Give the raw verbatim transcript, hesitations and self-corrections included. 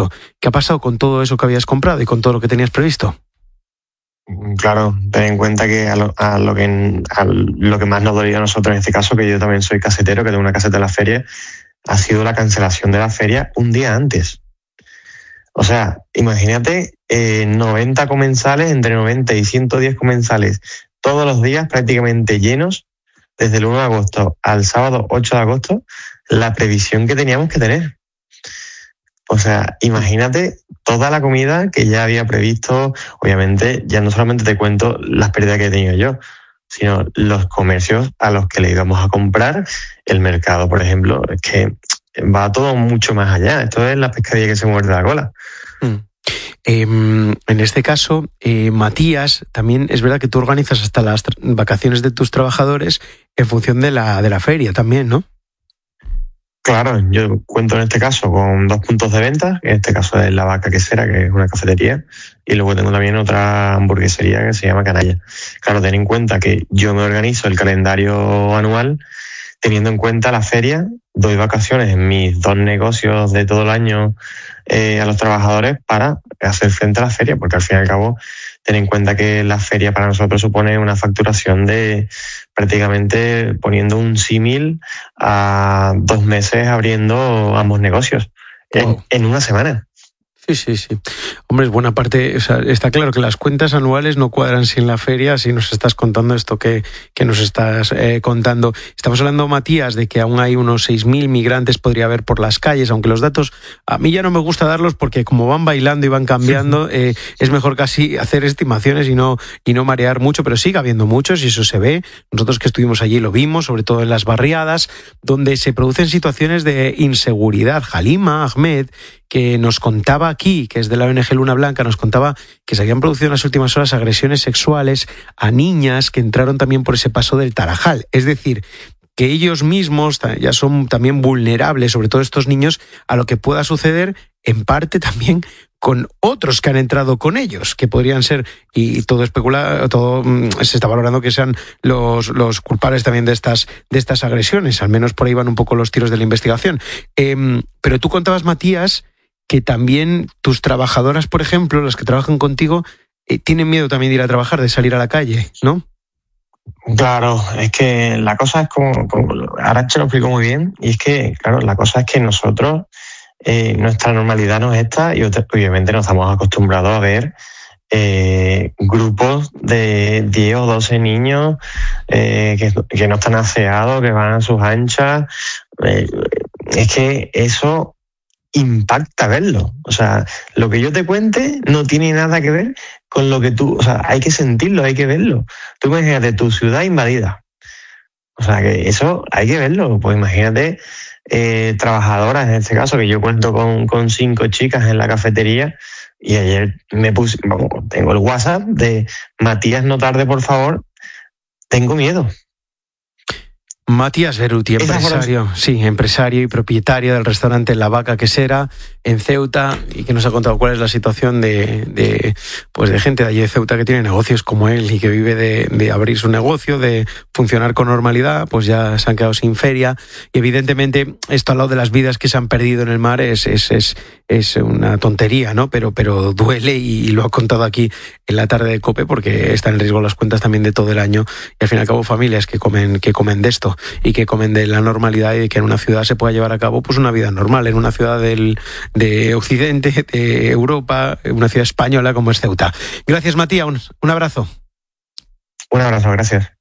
eso. ¿Qué ha pasado con todo eso que habías comprado y con todo lo que tenías previsto? Claro, ten en cuenta que a lo, a lo que a lo que más nos dolía a nosotros en este caso, que yo también soy casetero, que tengo una caseta en la feria, ha sido la cancelación de la feria un día antes. O sea, imagínate eh, noventa comensales, entre noventa y ciento diez comensales, todos los días prácticamente llenos, desde el uno de agosto al sábado ocho de agosto, la previsión que teníamos que tener. O sea, imagínate toda la comida que ya había previsto. Obviamente, ya no solamente te cuento las pérdidas que he tenido yo, sino los comercios a los que le íbamos a comprar, el mercado, por ejemplo. Es que va todo mucho más allá. Esto es la pescadilla que se muerde la cola. Mm. Eh, en este caso, eh, Matías, también es verdad que tú organizas hasta las tra- vacaciones de tus trabajadores en función de la, de la feria también, ¿no? Claro, yo cuento en este caso con dos puntos de venta, en este caso es La Vaca Quesera, que es una cafetería, y luego tengo también otra hamburguesería que se llama Canalla. Claro, ten en cuenta que yo me organizo el calendario anual teniendo en cuenta la feria, doy vacaciones en mis dos negocios de todo el año eh, a los trabajadores para hacer frente a la feria, porque al fin y al cabo ten en cuenta que la feria para nosotros supone una facturación de prácticamente, poniendo un símil, a dos meses abriendo ambos negocios Wow. en, en una semana. Sí, sí, sí. Hombre, es buena parte, o sea, está claro que las cuentas anuales no cuadran sin la feria, si nos estás contando esto que, que nos estás eh, contando. Estamos hablando, Matías, de que aún hay unos seis mil migrantes, podría haber por las calles, aunque los datos a mí ya no me gusta darlos porque como van bailando y van cambiando, eh, es mejor casi hacer estimaciones y no, y no marear mucho, pero sigue habiendo muchos y eso se ve. Nosotros que estuvimos allí lo vimos, sobre todo en las barriadas, donde se producen situaciones de inseguridad. Halima Ahmed, que nos contaba aquí, que es de la O N G Luna Blanca, nos contaba que se habían producido en las últimas horas agresiones sexuales a niñas que entraron también por ese paso del Tarajal. Es decir, que ellos mismos ya son también vulnerables, sobre todo estos niños, a lo que pueda suceder, en parte también con otros que han entrado con ellos, que podrían ser, y todo especula, todo se está valorando que sean los, los culpables también de estas, de estas agresiones, al menos por ahí van un poco los tiros de la investigación. Eh, pero tú contabas, Matías, que también tus trabajadoras, por ejemplo, las que trabajan contigo, eh, tienen miedo también de ir a trabajar, de salir a la calle, ¿no? Claro, es que la cosa es como, como Arantxa lo explicó muy bien, y es que, claro, la cosa es que nosotros, eh, nuestra normalidad no es esta, y obviamente nos estamos acostumbrados a ver eh, grupos de diez o doce niños eh, que, que no están aseados, que van a sus anchas. Eh, es que eso impacta verlo. O sea, lo que yo te cuente no tiene nada que ver con lo que tú... O sea, hay que sentirlo, hay que verlo. Tú imagínate tu ciudad invadida. O sea, que eso hay que verlo. Pues imagínate eh, trabajadoras, en este caso, que yo cuento con, con cinco chicas en la cafetería, y ayer me puse... Vamos, tengo el WhatsApp de Matías, no tarde, por favor. Tengo miedo. Matías Beruti, empresario, sí, empresario y propietario del restaurante La Vaca Quesera en Ceuta, y que nos ha contado cuál es la situación de, de, pues de gente de allí de Ceuta que tiene negocios como él y que vive de, de abrir su negocio, de funcionar con normalidad, pues ya se han quedado sin feria. Y evidentemente esto al lado de las vidas que se han perdido en el mar es, es, es, es una tontería, ¿no? Pero, pero duele, y lo ha contado aquí en la tarde de COPE, porque están en riesgo las cuentas también de todo el año, y al fin y al cabo familias que comen, que comen de esto y que comen de la normalidad, y de que en una ciudad se pueda llevar a cabo pues una vida normal, en una ciudad del, de Occidente, de Europa, una ciudad española como es Ceuta. Gracias, Matías, un, un abrazo. Un abrazo, gracias.